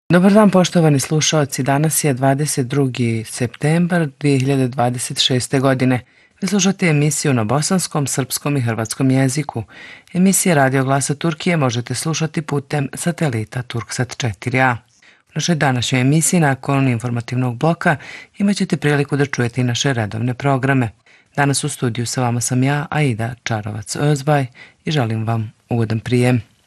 Dobar dan poštovani slušaoci, danas je 22. septembar 2026. godine. Vi slušate emisiju na bosanskom, srpskom i hrvatskom jeziku. Emisije Radio Glasa Turkije možete slušati putem satelita Turksat 4a. U našoj današnjoj emisiji nakon informativnog bloka imat ćete priliku da čujete i naše redovne programe. Danas u studiju sa vama sam ja, Aida Čarovac-Özbaj, i želim vam ugodan prijem.